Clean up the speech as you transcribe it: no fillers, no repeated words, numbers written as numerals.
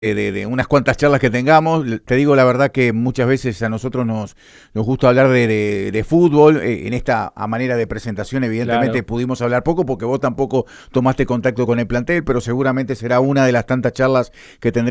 de unas cuantas charlas que tengamos. Te digo la verdad que muchas veces a nosotros nos gusta hablar de fútbol. En esta manera de presentación evidentemente Claro. pudimos hablar poco porque vos tampoco tomaste contacto con el plantel, pero seguramente será una de las tantas charlas que tendremos